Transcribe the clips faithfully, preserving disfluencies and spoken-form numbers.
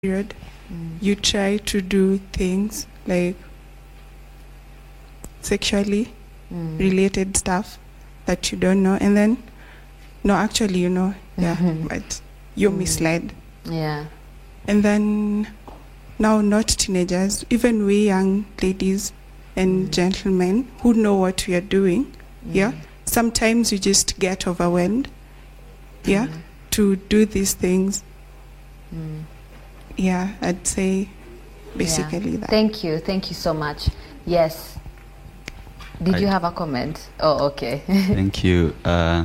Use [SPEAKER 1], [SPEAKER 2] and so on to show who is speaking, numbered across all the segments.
[SPEAKER 1] period, mm. you try to do things like sexually mm. related stuff that you don't know, and then no, actually, you know, yeah, mm-hmm. but you're mm. misled.
[SPEAKER 2] Yeah.
[SPEAKER 1] And then now, not teenagers, even we young ladies and mm. gentlemen who know what we are doing, mm. yeah, sometimes you just get overwhelmed, yeah, mm. to do these things. Mm. Yeah, I'd say basically
[SPEAKER 2] yeah.
[SPEAKER 1] that.
[SPEAKER 2] Thank you. Thank you so much. Yes. Did I you have a comment? Oh, okay.
[SPEAKER 3] Thank you. Uh,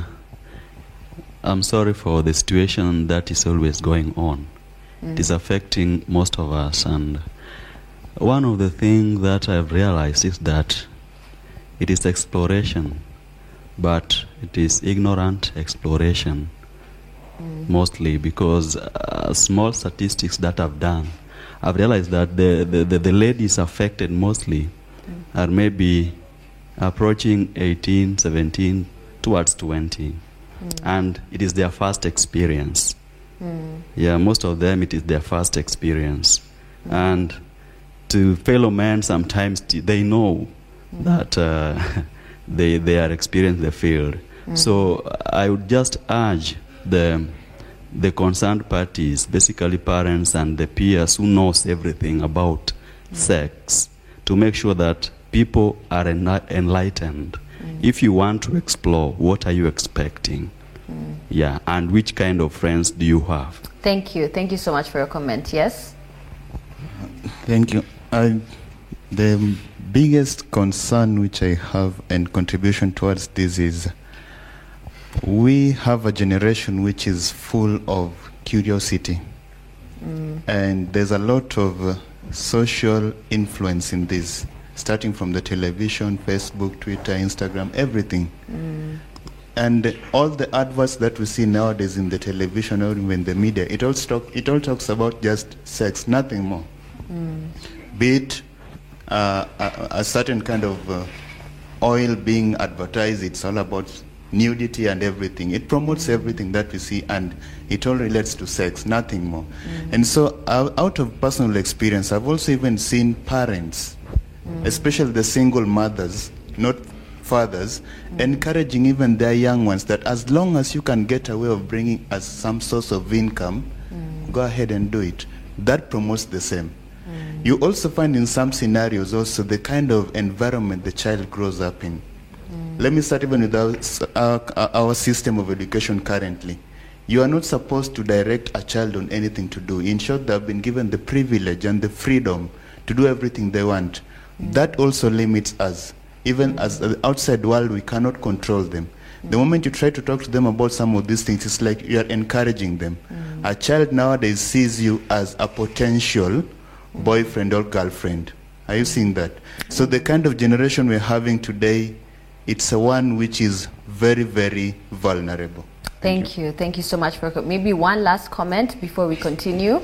[SPEAKER 3] I'm sorry for the situation that is always going on. Mm. It is affecting most of us. And one of the things that I've realized is that it is exploration, but it is ignorant exploration. Mm. Mostly because uh, small statistics that I've done, I've realized that the, the, the, the ladies affected mostly mm. are maybe approaching eighteen, seventeen, towards twenty. Mm. And it is their first experience. Mm. Yeah, most of them, it is their first experience. Mm. And to fellow men, sometimes t- they know mm. that uh, they, they are experiencing the field. Mm. So I would just urge the the concerned parties, basically parents and the peers who knows everything about mm. sex, to make sure that people are enli- enlightened. Mm. If you want to explore, what are you expecting? Mm. Yeah, and which kind of friends do you have?
[SPEAKER 2] Thank you. Thank you so much for your comment. Yes?
[SPEAKER 4] Thank you. I, the biggest concern which I have and contribution towards this is we have a generation which is full of curiosity. Mm. And there's a lot of uh, social influence in this, starting from the television, Facebook, Twitter, Instagram, everything. Mm. And all the adverts that we see nowadays in the television or even the media, it all, talk, it all talks about just sex, nothing more. Mm. Be it uh, a, a certain kind of uh, oil being advertised, it's all about nudity and everything. It promotes mm. everything that we see, and it all relates to sex, nothing more. Mm. And so uh, out of personal experience, I've also even seen parents, mm. especially the single mothers, not fathers, mm. encouraging even their young ones that as long as you can get a way of bringing us some source of income, mm. go ahead and do it. That promotes the same. Mm. You also find in some scenarios also the kind of environment the child grows up in. Mm. Let me start even with our, our, our system of education currently. You are not supposed to direct a child on anything to do. In short, they have been given the privilege and the freedom to do everything they want. Mm. That also limits us. Even mm. as the outside world, we cannot control them. Mm. The moment you try to talk to them about some of these things, it's like you are encouraging them. Mm. A child nowadays sees you as a potential mm. boyfriend or girlfriend. Are you seeing that? Mm. So the kind of generation we're having today, it's a one which is very, very vulnerable.
[SPEAKER 2] Thank, Thank you. you. Thank you so much for maybe one last comment before we continue.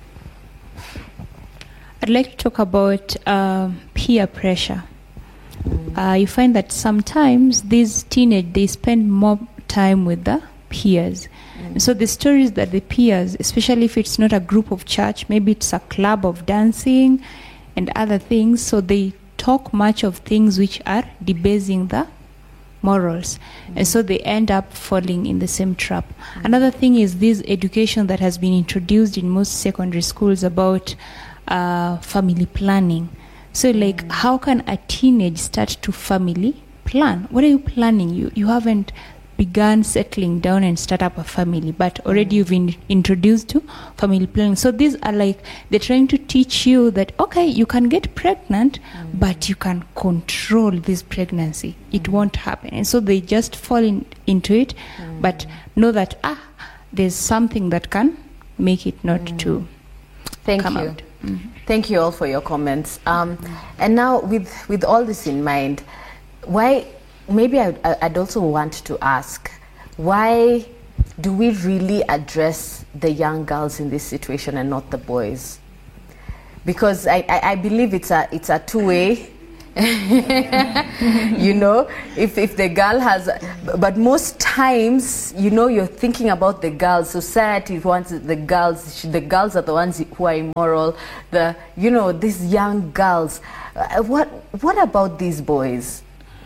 [SPEAKER 5] I'd like to talk about uh, peer pressure. Mm. Uh, you find that sometimes these teenage, they spend more time with the peers. Mm. So the stories that the peers, especially if it's not a group of church, maybe it's a club of dancing and other things, so they talk much of things which are debasing the morals, mm. and so they end up falling in the same trap. Mm. Another thing is this education that has been introduced in most secondary schools about uh, family planning. So like mm. how can a teenage start to family plan? What are you planning? You you haven't begun settling down and start up a family, but already mm. you've been introduced to family planning. So these are like, they're trying to teach you that, okay, you can get pregnant, mm. but you can control this pregnancy. It mm. won't happen. And so they just fall in, into it, mm. but know that, ah, there's something that can make it not mm. to
[SPEAKER 2] Thank
[SPEAKER 5] come
[SPEAKER 2] you.
[SPEAKER 5] out. Mm-hmm.
[SPEAKER 2] Thank you all for your comments. Um, mm. And now with, with all this in mind, why... Maybe I'd, I'd also want to ask, why do we really address the young girls in this situation and not the boys? Because I, I, I believe it's a, it's a two-way You know, if, if the girl has, but most times, you know, you're thinking about the girls. Society wants the girls, the girls are the ones who are immoral. The, you know, these young girls. Uh, what, what about these boys?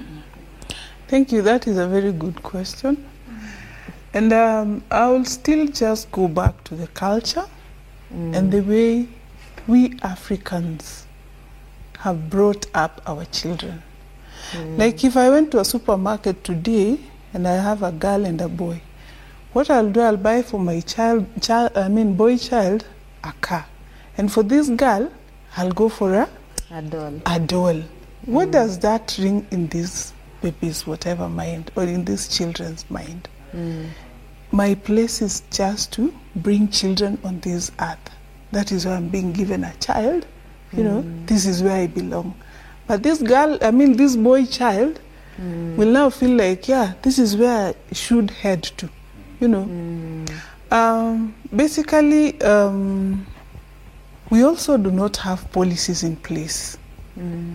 [SPEAKER 6] Thank you. That is a very good question. And um, I will still just go back to the culture mm. and the way we Africans have brought up our children. Mm. Like if I went to a supermarket today and I have a girl and a boy, what I'll do, I'll buy for my child, child I mean boy child, a car. And for this girl, I'll go for a,
[SPEAKER 2] a doll.
[SPEAKER 6] A doll. Mm. What does that ring in this baby's whatever mind or in these children's mind? Mm. My place is just to bring children on this earth. That is why I'm being given a child. You mm. know, this is where I belong. But this girl, I mean, this boy child mm. will now feel like, yeah, this is where I should head to, you know. Mm. Um, basically, um, we also do not have policies in place mm.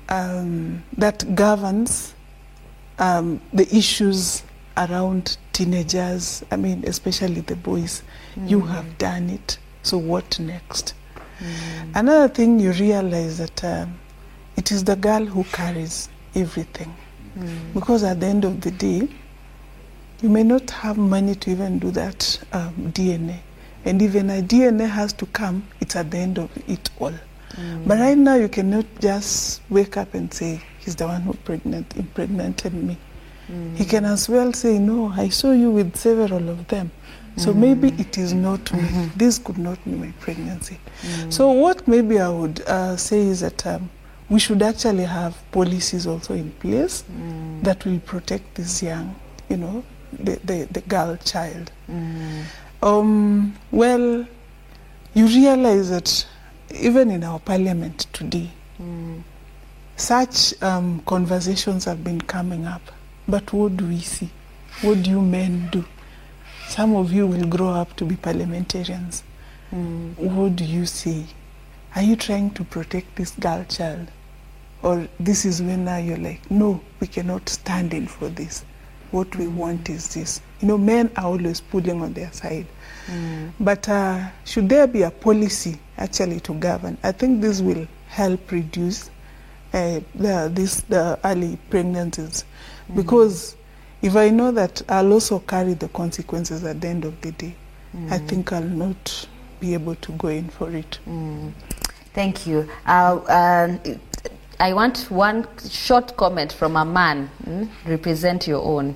[SPEAKER 6] um, that governs um, the issues around teenagers, I mean, especially the boys. Mm. You have done it, so what next? Mm. Another thing you realize that um, it is the girl who carries everything. Mm. Because at the end of the day, you may not have money to even do that um, D N A. And even a D N A has to come, it's at the end of it all. Mm. But right now you cannot just wake up and say, he's the one who pregnant, impregnated me. Mm. He can as well say, no, I saw you with several of them. So mm. maybe it is not me. Mm-hmm. This could not be my pregnancy. Mm. So what maybe I would uh, say is that um, we should actually have policies also in place mm. that will protect this young, you know, the, the, the girl child. Mm. Um, well, you realize that even in our parliament today, mm. such um, conversations have been coming up. But what do we see? What do you men do? Some of you will grow up to be parliamentarians. Mm. What do you say? Are you trying to protect this girl child? Or this is when now you're like, no, we cannot stand in for this. What we want is this. You know, men are always pulling on their side. Mm. But uh, should there be a policy actually to govern? I think this will help reduce uh, the, this, the early pregnancies. Mm. Because if I know that I'll also carry the consequences at the end of the day, mm. I think I'll not be able to go in for it.
[SPEAKER 2] Mm. Thank you. Uh, uh, I want one short comment from a man. Mm? Represent your own.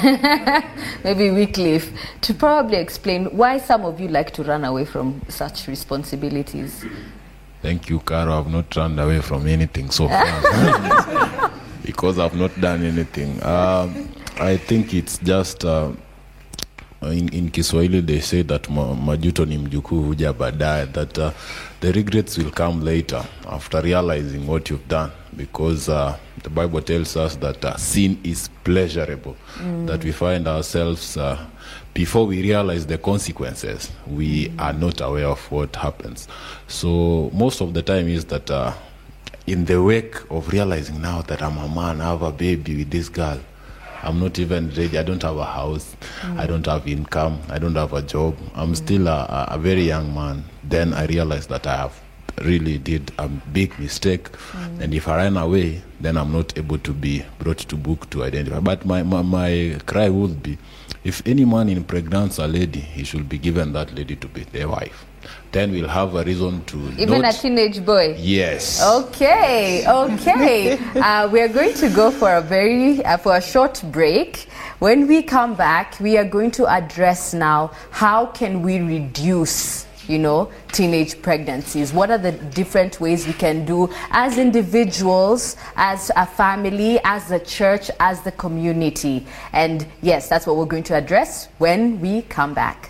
[SPEAKER 2] Maybe Wycliffe, to probably explain why some of you like to run away from such responsibilities.
[SPEAKER 7] Thank you, Caro. I've not run away from anything so far. Because I've not done anything. Um, I think it's just uh, in, in Kiswahili they say that ma, majuto ni mjukuu huja baadaye, that uh, the regrets will come later after realizing what you've done, because uh, the Bible tells us that uh, sin is pleasurable, mm. that we find ourselves uh, before we realize the consequences, we mm. are not aware of what happens. So most of the time is that uh, in the wake of realizing now that I'm a man, I have a baby with this girl, I'm not even ready, I don't have a house, mm. I don't have income, I don't have a job, I'm mm. still a, a very young man. Then I realized that I have really did a big mistake, mm. and if I run away, then I'm not able to be brought to book to identify. But my, my, my cry would be, if any man impregnates a lady, he should be given that lady to be their wife. Then we'll have a reason to
[SPEAKER 2] even
[SPEAKER 7] not...
[SPEAKER 2] a teenage boy.
[SPEAKER 7] Yes.
[SPEAKER 2] Okay, okay. uh, we are going to go for a very uh, for a short break. When we come back, we are going to address now how can we reduce, you know, teenage pregnancies. What are the different ways we can do as individuals, as a family, as the church, as the community? And yes, that's what we're going to address when we come back.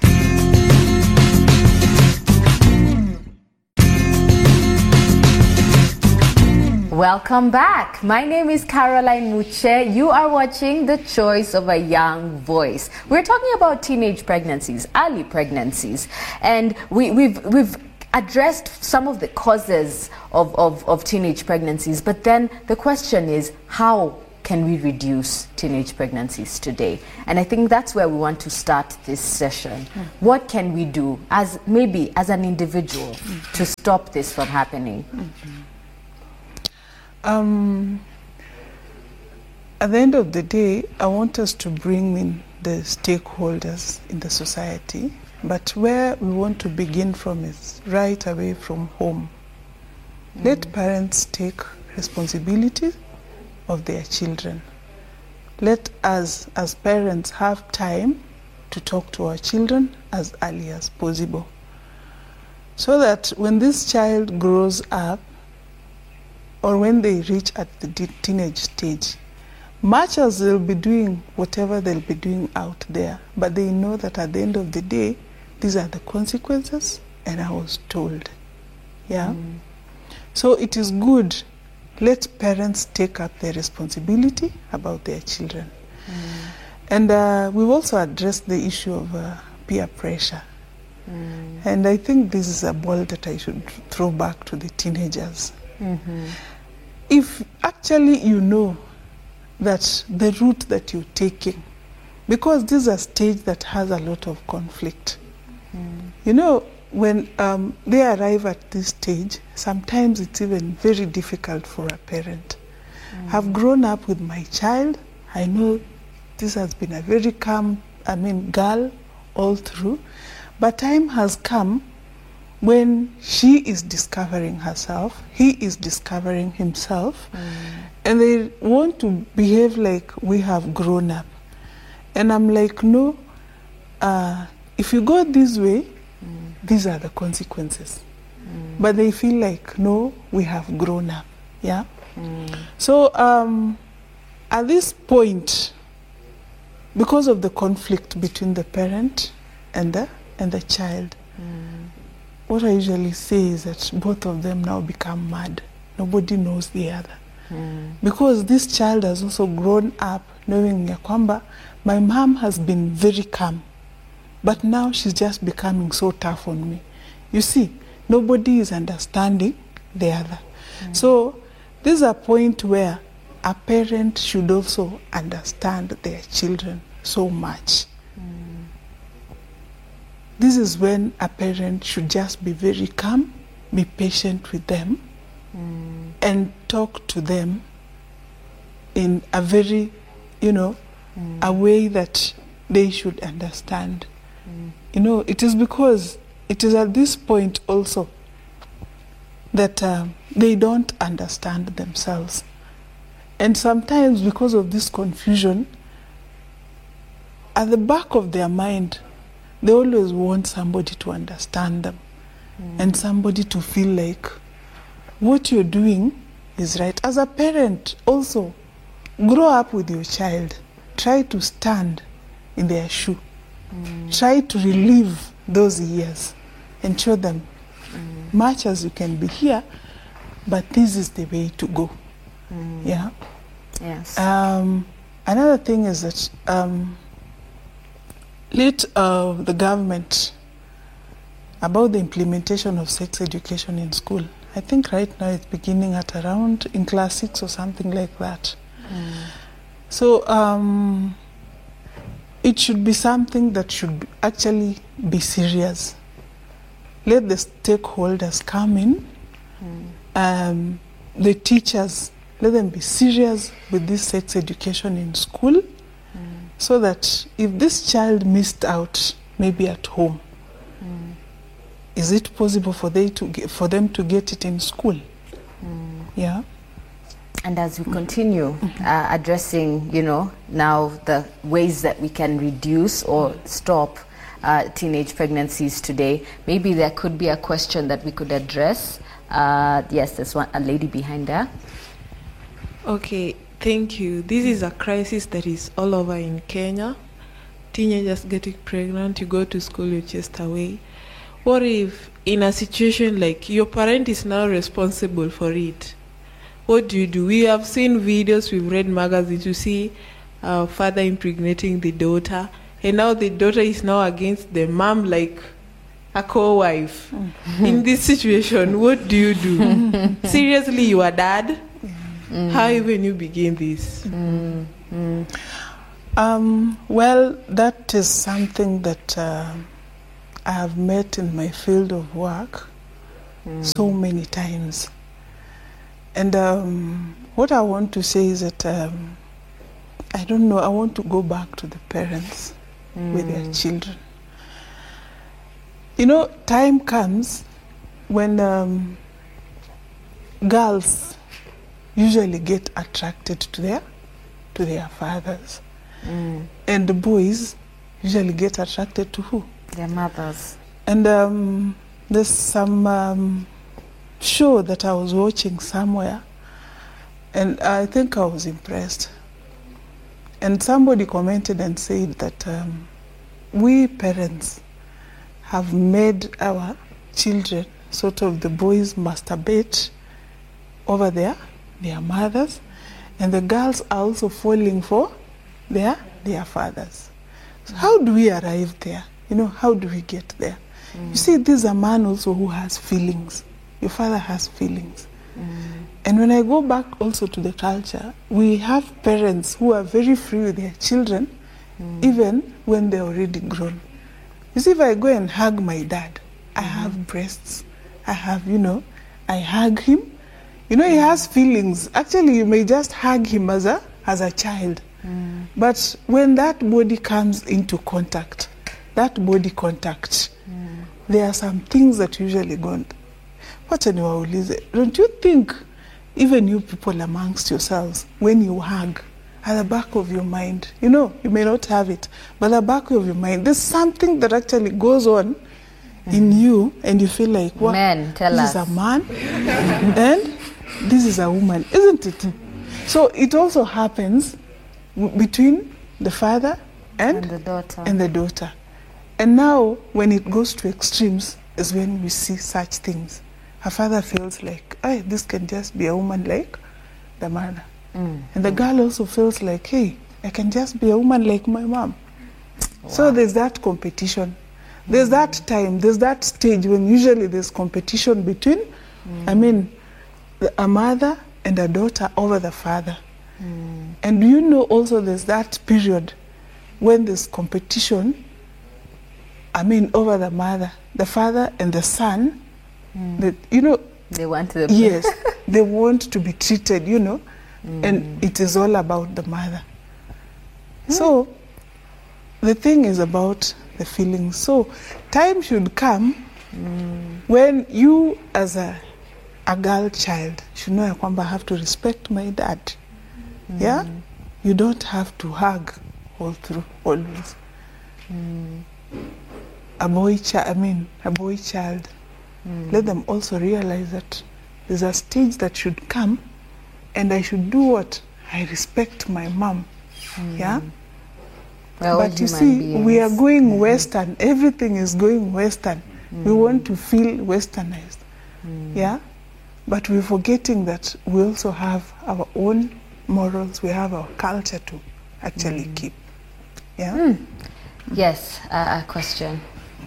[SPEAKER 2] Welcome back. My name is Caroline Muche. You are watching The Choice of a Young Voice. We're talking about teenage pregnancies, early pregnancies, and we, we've we've addressed some of the causes of, of, of teenage pregnancies, but then the question is, how can we reduce teenage pregnancies today? And I think that's where we want to start this session. Mm. What can we do as maybe as an individual mm. to stop this from happening?
[SPEAKER 6] Mm-hmm. Um, at the end of the day, I want us to bring in the stakeholders in the society, but where we want to begin from is right away from home. Mm. Let parents take responsibility of their children. Let us as parents have time to talk to our children as early as possible, so that when this child grows up or when they reach at the teenage stage, much as they'll be doing whatever they'll be doing out there, but they know that at the end of the day, these are the consequences, and I was told. Yeah? Mm. So it is good. Let parents take up their responsibility about their children. Mm. And uh, we've also addressed the issue of uh, peer pressure. Mm. And I think this is a ball that I should throw back to the teenagers. Mm-hmm. If actually you know that the route that you're taking, because this is a stage that has a lot of conflict. Mm. You know, when um, they arrive at this stage, sometimes it's even very difficult for a parent. Mm. I've grown up with my child. I know this has been a very calm, I mean, girl all through. But time has come when she is discovering herself, he is discovering himself, mm. and they want to behave like we have grown up. And I'm like, no, uh, if you go this way, mm. these are the consequences. Mm. But they feel like, no, we have grown up. Yeah. Mm. So um, at this point, because of the conflict between the parent and the and the child, mm. what I usually say is that both of them now become mad. Nobody knows the other. Mm. Because this child has also grown up knowing ya kwamba, my mom has been very calm, but now she's just becoming so tough on me. You see, nobody is understanding the other. Mm. So this is a point where a parent should also understand their children so much. Mm. This is when a parent should just be very calm, be patient with them, mm. and talk to them in a very, you know, mm. a way that they should understand. Mm. You know, it is because it is at this point also that um, they don't understand themselves. And sometimes because of this confusion, at the back of their mind, they always want somebody to understand them, mm. and somebody to feel like what you're doing is right. As a parent, also, grow up with your child. Try to stand in their shoe. Mm. Try to relive those years and show them, mm. much as you can be here, but this is the way to go. Mm. Yeah.
[SPEAKER 2] Yes.
[SPEAKER 6] Um, another thing is that um, let uh, the government about the implementation of sex education in school. I think right now it's beginning at around in class six or something like that. Mm. So um, it should be something that should actually be serious. Let the stakeholders come in, mm. um, the teachers, let them be serious with this sex education in school, mm. so that if this child missed out, maybe at home, mm. is it possible for they to get, for them to get it in school? Mm. Yeah.
[SPEAKER 2] And as we continue mm-hmm. uh, addressing, you know, now the ways that we can reduce or stop uh, teenage pregnancies today, maybe there could be a question that we could address. Uh, yes, there's one, a lady behind there.
[SPEAKER 8] Okay, thank you. This is a crisis that is all over in Kenya. Teenagers getting pregnant, you go to school, you're chased away. What if in a situation like your parent is now responsible for it? What do you do? We have seen videos, we've read magazines, you see uh, father impregnating the daughter, and now the daughter is now against the mom, like a co-wife. In this situation, what do you do? Seriously, you are dad? Mm. How even you begin this?
[SPEAKER 2] Mm. Mm.
[SPEAKER 6] Um, well, that is something that uh, I have met in my field of work mm. so many times. And um, what I want to say is that, um, I don't know, I want to go back to the parents mm. with their children. You know, time comes when um, girls usually get attracted to their, to their fathers. Mm. And the boys usually get attracted to who?
[SPEAKER 2] Their mothers.
[SPEAKER 6] And um, there's some um, show that I was watching somewhere, and I think I was impressed. And somebody commented and said that um, we parents have made our children, sort of the boys, masturbate over their, their mothers, and the girls are also falling for their, their fathers. So how do we arrive there? You know, how do we get there? Mm. You see, this is a man also who has feelings. Your father has feelings. Mm. And when I go back also to the culture, we have parents who are very free with their children, mm. even when they're already grown. You see, if I go and hug my dad, I mm-hmm. have breasts, I have, you know, I hug him. You know, he has feelings. Actually, you may just hug him as a, as a child. Mm. But when that body comes into contact, that body contact, mm. there are some things that usually go on. Don't you think, even you people amongst yourselves, when you hug, at the back of your mind, you know, you may not have it, but at the back of your mind, there's something that actually goes on mm. in you, and you feel like, what?
[SPEAKER 2] Men, tell
[SPEAKER 6] this
[SPEAKER 2] us.
[SPEAKER 6] is a man, and this is a woman, isn't it? So it also happens w- between the father and,
[SPEAKER 2] and the daughter.
[SPEAKER 6] and the daughter. And now, when it goes to extremes, is when we see such things. Her father feels like, hey, this can just be a woman like the mother. Mm. And the girl also feels like, hey, I can just be a woman like my mom. Wow. So there's that competition. There's mm. that time, there's that stage when usually there's competition between, mm. I mean, a mother and a daughter over the father. Mm. And you know also there's that period when there's competition, I mean, over the mother, the father and the son, mm. that, you know,
[SPEAKER 2] they want to
[SPEAKER 6] yes, they want to be treated, you know, mm. and it is all about the mother. Mm. So the thing is about the feelings. So time should come mm. when you as a, a girl child should know I have to respect my dad. Mm. Yeah? You don't have to hug all through, always. Mm. A boy child, I mean, a boy child, mm. let them also realize that there's a stage that should come and I should do what? I respect my mom. Mm. Yeah?
[SPEAKER 2] Well,
[SPEAKER 6] but you see, beings. we are going mm. Western. Everything is going Western. Mm. We want to feel Westernized. Mm. Yeah? But we're forgetting that we also have our own morals. We have our culture to actually mm. keep. Yeah?
[SPEAKER 2] Mm. Yes, uh, a question.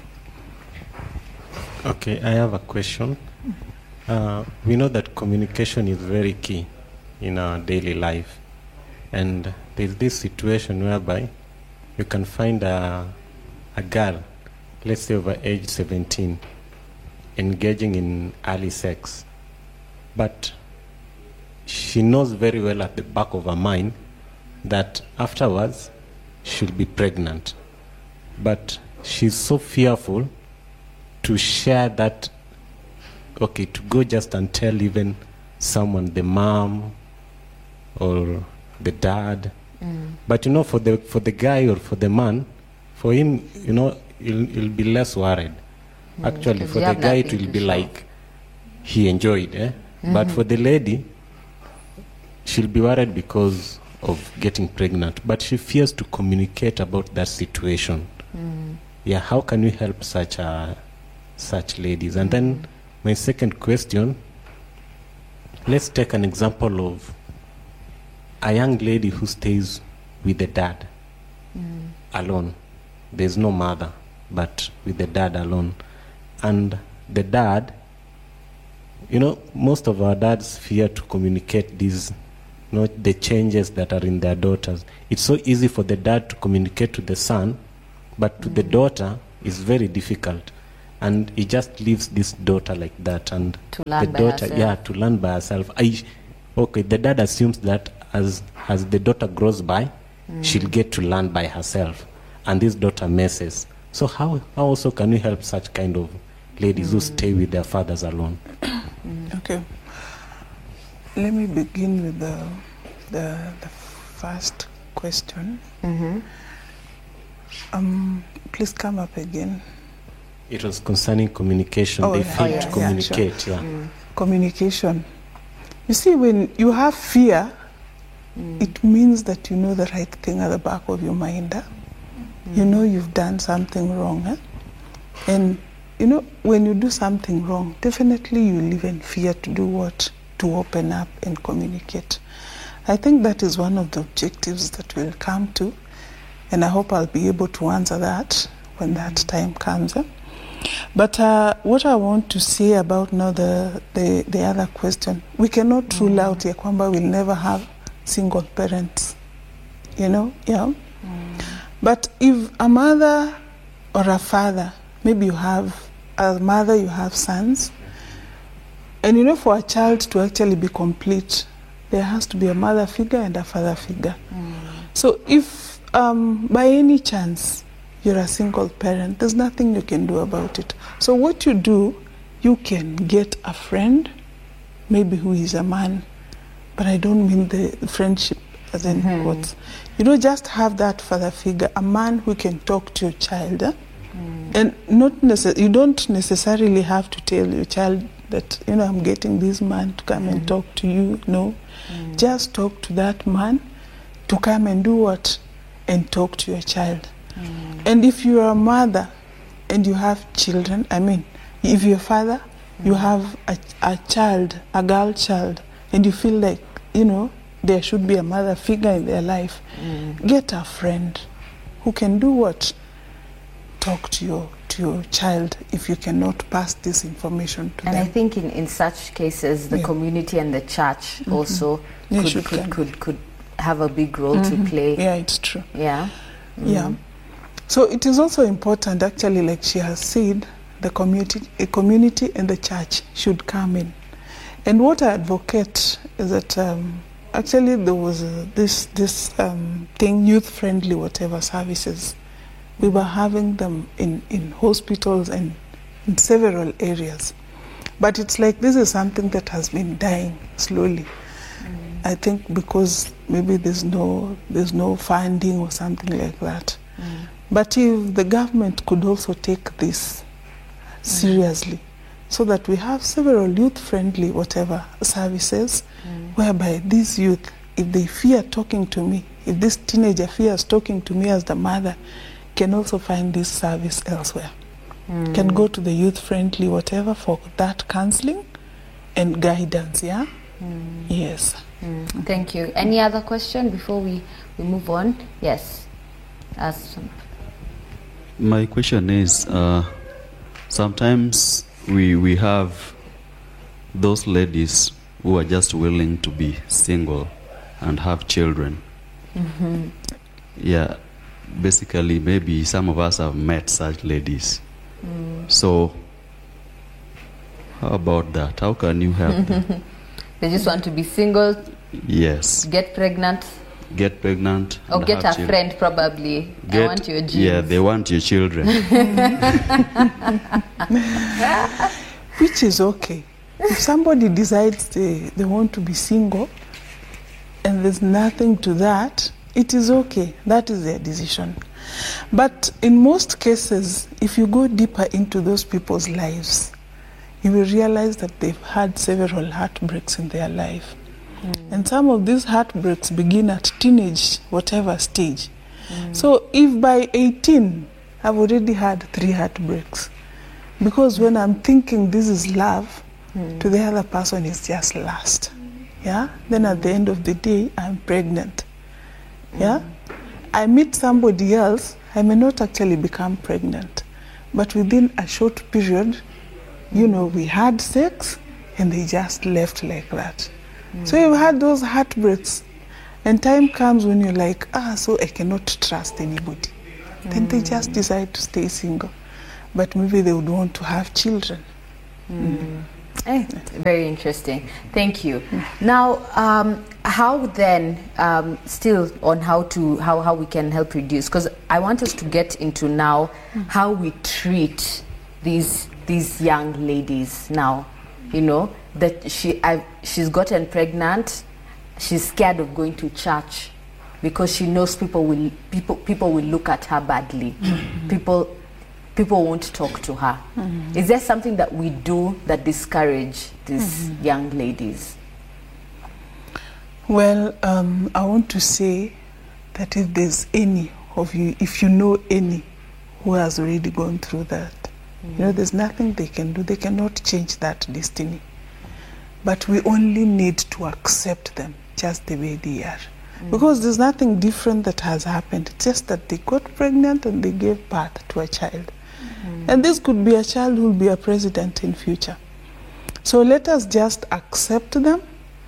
[SPEAKER 9] Okay, I have a question. Uh, we know that communication is very key in our daily life. And there's this situation whereby you can find a, a girl, let's say over age seventeen, engaging in early sex. But she knows very well at the back of her mind that afterwards she'll be pregnant. But she's so fearful to share that, okay, to go just and tell even someone, the mom or the dad. Mm. But you know, for the for the guy or for the man, for him, you know, he'll, he'll be less worried. Mm. Actually, for the guy, it will be show. like he enjoyed, eh? Mm-hmm. But for the lady, she'll be worried because of getting pregnant. But she fears to communicate about that situation. Mm. Yeah, how can we help such a such ladies? And mm. then my second question, let's take an example of a young lady who stays with the dad mm. alone. There's no mother, but with the dad alone. and the dad, you know, most of our dads fear to communicate these, you know, the changes that are in their daughters. It's so easy for the dad to communicate to the son, but to the daughter is very difficult. And he just leaves this daughter like that, and
[SPEAKER 2] To learn
[SPEAKER 9] the
[SPEAKER 2] by
[SPEAKER 9] daughter,
[SPEAKER 2] herself.
[SPEAKER 9] yeah, to learn by herself. I, okay, the dad assumes that as as the daughter grows by, she'll get to learn by herself, and this daughter messes. So how how also can we help such kind of ladies who stay with their fathers alone?
[SPEAKER 6] Okay. Let me begin with the the, the first question.
[SPEAKER 2] Mm-hmm.
[SPEAKER 6] Um, please come up again.
[SPEAKER 9] It was concerning communication.
[SPEAKER 6] Oh,
[SPEAKER 9] they
[SPEAKER 6] yeah.
[SPEAKER 9] fail
[SPEAKER 6] Oh,
[SPEAKER 9] to
[SPEAKER 6] yeah, yeah,
[SPEAKER 9] communicate. Yeah,
[SPEAKER 6] Communication. You see, when you have fear, it means that you know the right thing at the back of your mind. Huh? You know you've done something wrong. Huh? And, you know, when you do something wrong, definitely you live in fear to do what? To open up and communicate. I think that is one of the objectives that we'll come to, and I hope I'll be able to answer that when that time comes. Huh? But uh, what I want to say about now the, the, the other question, we cannot rule out ya kwamba we'll never have single parents, you know, yeah. But if a mother or a father, maybe you have, a mother, you have sons, and you know, for a child to actually be complete, there has to be a mother figure and a father figure. So if um, by any chance you're a single parent, there's nothing you can do about it. So what you do, you can get a friend, maybe who is a man, but I don't mean the friendship as in
[SPEAKER 2] Mhm.
[SPEAKER 6] quotes. You don't just have that father figure, a man who can talk to your child. Eh? And not necess- you don't necessarily have to tell your child that, you know, I'm getting this man to come and talk to you. No. Just talk to that man to come and do what? And talk to your child. And if you are a mother and you have children, I mean, if you're a father, you have a, a child, a girl child, and you feel like, you know, there should be a mother figure in their life, get a friend who can do what? Talk to your to your child if you cannot pass this information to
[SPEAKER 2] And I
[SPEAKER 6] them.
[SPEAKER 2] think in, in such cases, the
[SPEAKER 6] Yeah.
[SPEAKER 2] community and the church also
[SPEAKER 6] Yeah,
[SPEAKER 2] could,
[SPEAKER 6] should
[SPEAKER 2] could,
[SPEAKER 6] come.
[SPEAKER 2] could, could have a big role to play.
[SPEAKER 6] Yeah, it's true.
[SPEAKER 2] Yeah.
[SPEAKER 6] Yeah. So it is also important, actually, like she has said, the community, a community and the church should come in. And what I advocate is that um, actually there was uh, this this um, thing, youth-friendly whatever services. We were having them in, in hospitals and in several areas. But it's like this is something that has been dying slowly. I think because maybe there's no there's no funding or something like that. But if the government could also take this seriously, so that we have several youth-friendly whatever services, whereby these youth, if they fear talking to me, if this teenager fears talking to me as the mother, can also find this service elsewhere. Can go to the youth-friendly whatever for that counseling and guidance. Yeah. Yes.
[SPEAKER 2] Mm, Thank you. Any other question before we, we move on? Yes. As
[SPEAKER 3] My question is, uh, sometimes we we have those ladies who are just willing to be single and have children. Yeah, basically, maybe some of us have met such ladies. So, how about that? How can you help them?
[SPEAKER 2] they just want to be single,
[SPEAKER 3] Yes,
[SPEAKER 2] get pregnant,
[SPEAKER 3] get pregnant
[SPEAKER 2] or
[SPEAKER 3] and
[SPEAKER 2] get
[SPEAKER 3] have
[SPEAKER 2] a
[SPEAKER 3] children.
[SPEAKER 2] friend probably. I
[SPEAKER 3] Get-
[SPEAKER 2] want your genes.
[SPEAKER 3] Yeah, they want your children.
[SPEAKER 6] Which is okay. If somebody decides they, they want to be single and there's nothing to that, it is okay. That is their decision. But in most cases, if you go deeper into those people's lives, you will realize that they've had several heartbreaks in their life. And some of these heartbreaks begin at teenage, whatever stage. So if by eighteen, I've already had three heartbreaks, because when I'm thinking this is love, to the other person it's just lust. Yeah. Then at the end of the day, I'm pregnant. Yeah. I meet somebody else, I may not actually become pregnant, but within a short period, you know, we had sex and they just left like that. Mm. So you've had those heartbreaks, and time comes when you're like, ah, so I cannot trust anybody. Mm. Then they just decide to stay single. But maybe they would want to have children.
[SPEAKER 2] Mm. Mm. Eh, very interesting. Thank you. Mm. Now, um, how then, um, still on how to how, how we can help reduce? Because I want us to get into now mm. how we treat these these young ladies now. You know that she I, she's gotten pregnant. She's scared of going to church because she knows people will people people will look at her badly. Mm-hmm. People. People won't talk to her. Mm-hmm. Is there something that we do that discourage these mm-hmm. young ladies?
[SPEAKER 6] Well, um, I want to say that if there's any of you, if you know any who has already gone through that, mm-hmm. you know, there's nothing they can do. They cannot change that destiny. But we only need to accept them just the way they are. Mm-hmm. Because there's nothing different that has happened. It's just that they got pregnant and they gave birth to a child. Mm. And this could be a child who will be a president in future. So let us just accept them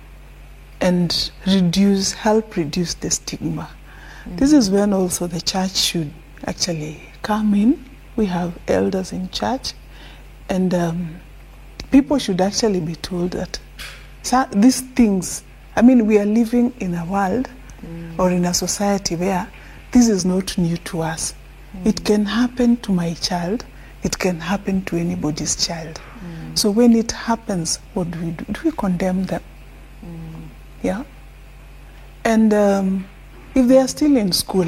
[SPEAKER 6] and reduce, help reduce the stigma. Mm. This is when also the church should actually come in. We have elders in church, and um, people should actually be told that so these things, I mean, we are living in a world mm. or in a society where this is not new to us. Mm. It can happen to my child. It can happen to anybody's child. Mm. So when it happens, what do we do? Do we condemn them? Mm. Yeah? And um, if they are still in school,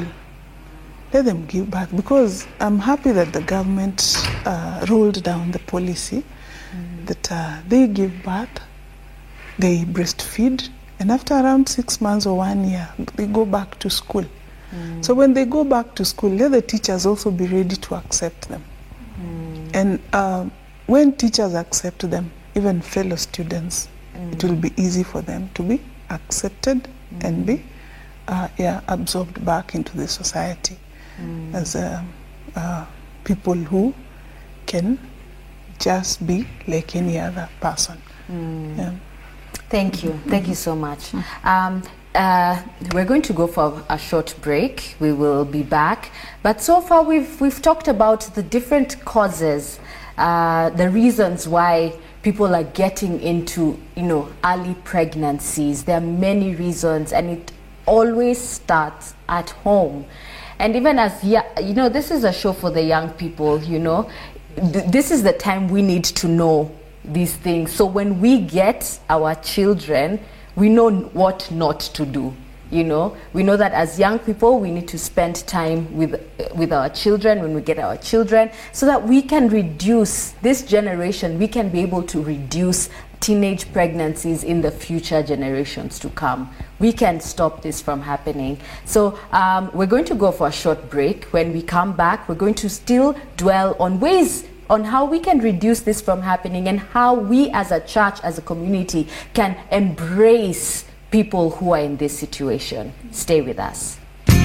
[SPEAKER 6] let them give birth. Because I'm happy that the government uh, rolled down the policy mm. that uh, they give birth, they breastfeed, and after around six months or one year, they go back to school. Mm. So when they go back to school, let the teachers also be ready to accept them. Mm. And um, when teachers accept them, even fellow students, mm. it will be easy for them to be accepted mm. and be uh, yeah, absorbed back into the society mm. as uh, uh, people who can just be like any other person. Mm. Yeah.
[SPEAKER 2] Thank you. Thank you so much. Um, Uh, we're going to go for a short break. We will be back. But so far we've, we've talked about the different causes, uh, the reasons why people are getting into, you know, early pregnancies. There are many reasons, and it always starts at home. And even as, you know, this is a show for the young people, you know. Th- this is the time we need to know these things. So when we get our children, we know what not to do, you know. We know that as young people, we need to spend time with with our children when we get our children, so that we can reduce, this generation, we can be able to reduce teenage pregnancies in the future generations to come. We can stop this from happening. So um, we're going to go for a short break. When we come back, we're going to still dwell on ways on how we can reduce this from happening, and how we as a church, as a community, can embrace people who are in this situation. Stay with us.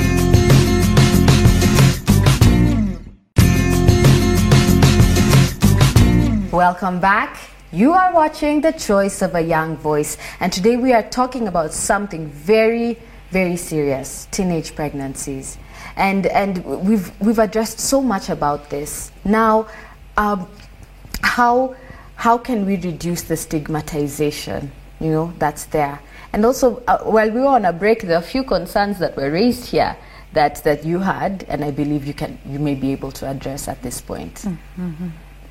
[SPEAKER 2] Welcome back. You are watching The Choice of a Young Voice, and today we are talking about something very, very serious: teenage pregnancies. And and we've we've addressed so much about this. Now, Um, how how can we reduce the stigmatization, you know, that's there? And also, uh, while we were on a break, there are a few concerns that were raised here that, that you had, and I believe you can you may be able to address at this point.
[SPEAKER 6] Mm-hmm.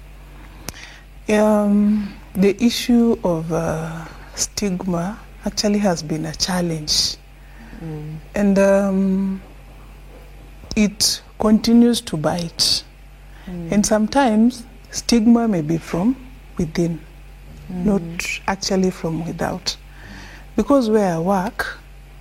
[SPEAKER 6] Um, the issue of uh, stigma actually has been a challenge, mm. and um, it continues to bite. Mm. And sometimes stigma may be from within, mm. not actually from without. Because where I work,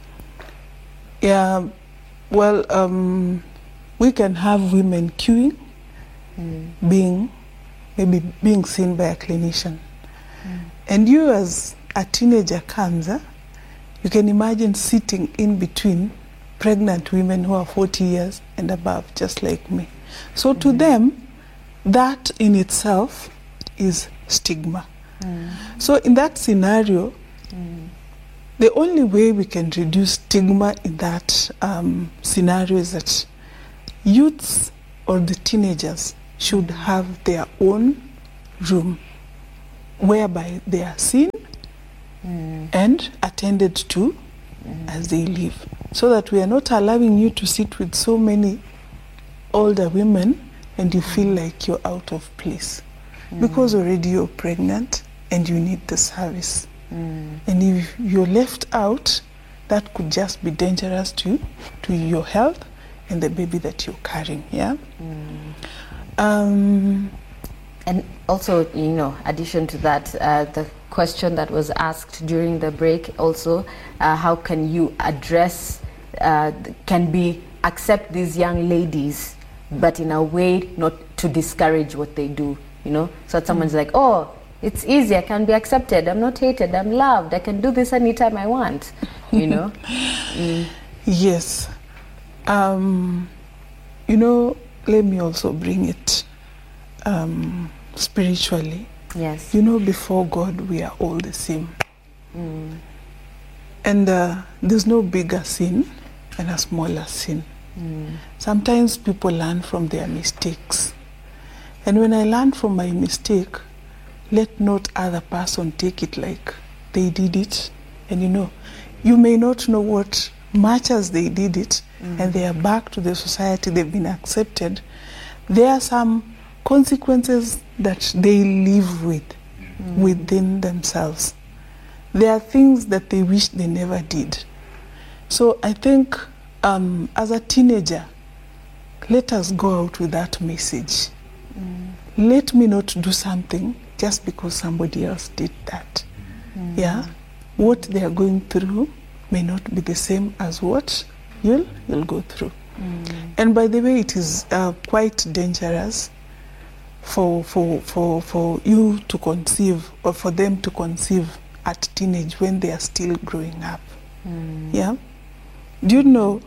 [SPEAKER 6] yeah, well, um, we can have women queuing, mm. being, maybe being seen by a clinician. Mm. And you as a teenager comes, huh, you can imagine sitting in between pregnant women who are forty years and above, just like me. So to mm-hmm. them, that in itself is stigma. Mm. So in that scenario, mm. the only way we can reduce stigma in that um, scenario is that youths or the teenagers should have their own room whereby they are seen mm. and attended to mm. as they live, so that we are not allowing you to sit with so many older women and you feel like you're out of place mm. because already you're pregnant and you need the service. Mm. And if you're left out, that could just be dangerous to to your health and the baby that you're carrying. Yeah. Mm. Um,
[SPEAKER 2] and also, you know, addition to that, uh, the question that was asked during the break also, uh, how can you address, uh, can be accept these young ladies, but in a way not to discourage what they do, you know? So that someone's mm. like, oh, it's easy, I can be accepted, I'm not hated, I'm loved, I can do this anytime I want, you know? mm.
[SPEAKER 6] Yes. Um, you know, let me also bring it um, spiritually.
[SPEAKER 2] Yes.
[SPEAKER 6] You know, before God, we are all the same.
[SPEAKER 2] Mm.
[SPEAKER 6] And uh, there's no bigger sin and a smaller sin. Mm. Sometimes people learn from their mistakes. And when I learn from my mistake, let not other person take it like they did it. And you know, you may not know what much as they did it, mm. and they are back to the society, they've been accepted. There are some consequences that they live with mm. within themselves. There are things that they wish they never did. So I think um, as a teenager, let us go out with that message. Mm. Let me not do something just because somebody else did that. Mm. Yeah, what they are going through may not be the same as what you'll, you'll go through. Mm. And by the way, it is uh, quite dangerous for, for, for, for you to conceive or for them to conceive at teenage when they are still growing up. Mm. Yeah? Do you know,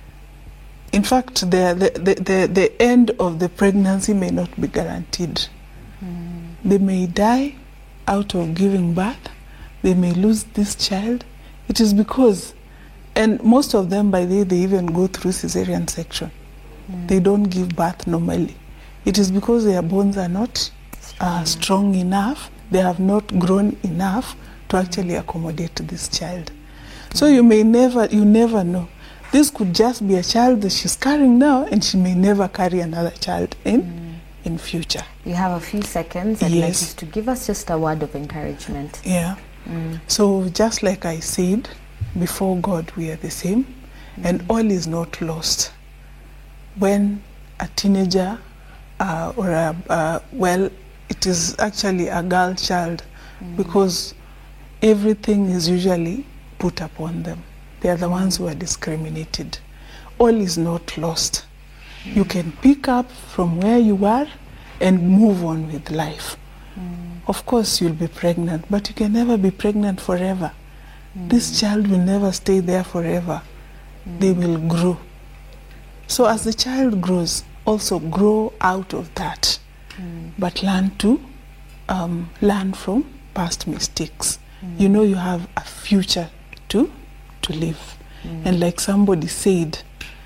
[SPEAKER 6] in fact, the, the, the, the, the end of the pregnancy may not be guaranteed. Mm. They may die out of giving birth. They may lose this child. It is because, and most of them, by the way, they even go through cesarean section. Mm. They don't give birth normally. It is because their bones are not uh, strong enough. They have not grown enough to actually accommodate this child. Mm. So you may never, you never know. This could just be a child that she's carrying now, and she may never carry another child in mm. in future.
[SPEAKER 2] You have a few seconds. I'd
[SPEAKER 6] yes.
[SPEAKER 2] like you to give us just a word of encouragement.
[SPEAKER 6] Yeah. Mm. So just like I said, before God we are the same, mm. and all is not lost. When a teenager uh, or a, uh, well, it is actually a girl child, mm. because everything is usually put upon them. They are the ones who are discriminated. All is not lost. Mm. You can pick up from where you are and move on with life. Mm. Of course you'll be pregnant, but you can never be pregnant forever. Mm. This child will never stay there forever. Mm. They will grow. So as the child grows, also grow out of that, mm. but learn to um, learn from past mistakes. Mm. You know you have a future to to live. Mm. And like somebody said,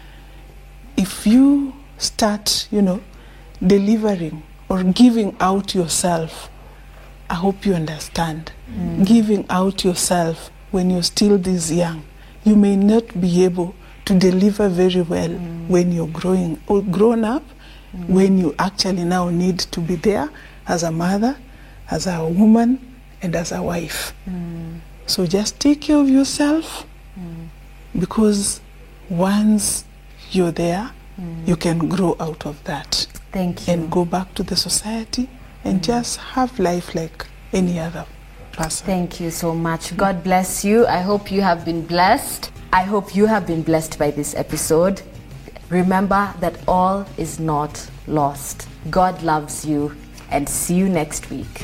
[SPEAKER 6] if you start, you know, delivering or giving out yourself, I hope you understand. Mm. Giving out yourself when you're still this young, you may not be able to deliver very well mm. when you're growing or grown up, mm. when you actually now need to be there as a mother, as a woman, and as a wife. Mm. So just take care of yourself, mm. because once you're there, mm. you can grow out of that.
[SPEAKER 2] Thank you.
[SPEAKER 6] And go back to the society and mm. just have life like any other person.
[SPEAKER 2] Thank you so much. God bless you. I hope you have been blessed. I hope you have been blessed by this episode. Remember that all is not lost. God loves you, and see you next week.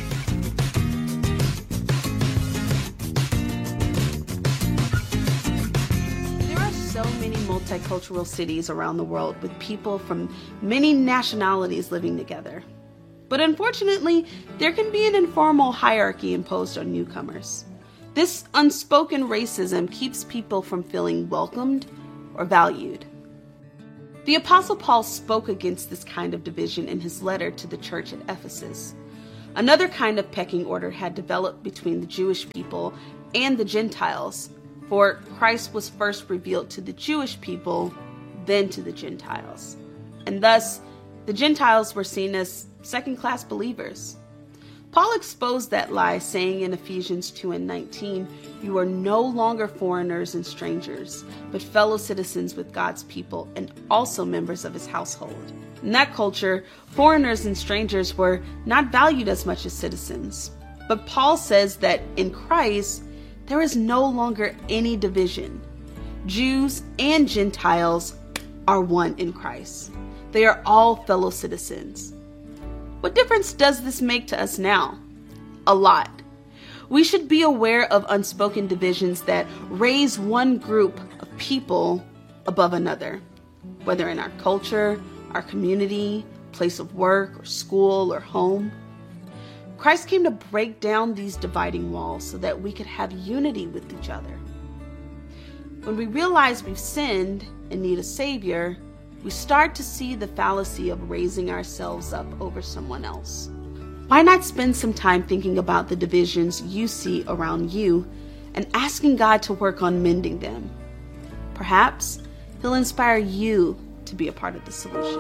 [SPEAKER 10] There are so many multicultural cities around the world with people from many nationalities living together. But unfortunately, there can be an informal hierarchy imposed on newcomers. This unspoken racism keeps people from feeling welcomed or valued. The Apostle Paul spoke against this kind of division in his letter to the church at Ephesus. Another kind of pecking order had developed between the Jewish people and the Gentiles, for Christ was first revealed to the Jewish people, then to the Gentiles. And thus, the Gentiles were seen as second-class believers. Paul exposed that lie, saying in Ephesians two and nineteen, "You are no longer foreigners and strangers, but fellow citizens with God's people and also members of his household." In that culture, foreigners and strangers were not valued as much as citizens. But Paul says that in Christ, there is no longer any division. Jews and Gentiles are one in Christ. They are all fellow citizens. What difference does this make to us now? A lot. We should be aware of unspoken divisions that raise one group of people above another, whether in our culture, our community, place of work, or school, or home. Christ came to break down these dividing walls so that we could have unity with each other. When we realize we've sinned and need a Savior, we start to see the fallacy of raising ourselves up over someone else. Why not spend some time thinking about the divisions you see around you and asking God to work on mending them? Perhaps He'll inspire you to be a part of the solution.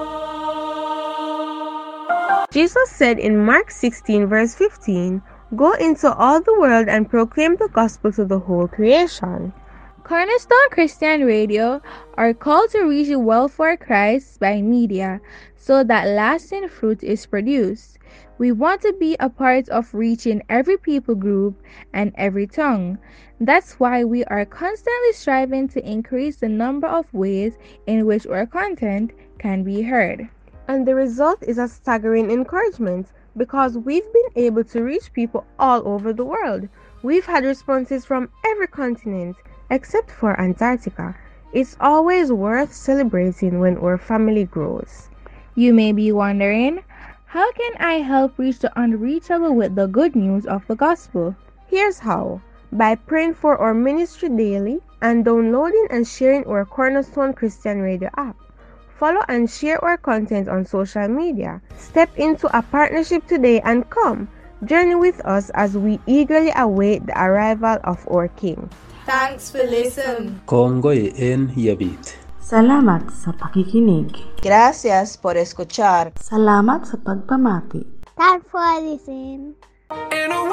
[SPEAKER 11] Jesus said in Mark sixteen verse fifteen, "Go into all the world and proclaim the gospel to the whole creation."
[SPEAKER 12] Cornerstone Christian Radio are called to reach the world for Christ by media so that lasting fruit is produced. We want to be a part of reaching every people group and every tongue. That's why we are constantly striving to increase the number of ways in which our content can be heard.
[SPEAKER 11] And the result is a staggering encouragement because we've been able to reach people all over the world. We've had responses from every continent except for Antarctica. It's always worth celebrating when our family grows.
[SPEAKER 12] You may be wondering, how can I help reach the unreachable with the good news of the gospel?
[SPEAKER 11] Here's how. By praying for our ministry daily and downloading and sharing our Cornerstone Christian Radio app. Follow and share our content on social media. Step into a partnership today and come journey with us as we eagerly await the arrival of our King.
[SPEAKER 13] Thanks for listening.
[SPEAKER 14] Kongoi en yabit.
[SPEAKER 15] Salamat sa pakikinig.
[SPEAKER 16] Gracias por escuchar.
[SPEAKER 15] Salamat sa pagpamati.
[SPEAKER 17] Thanks for listening.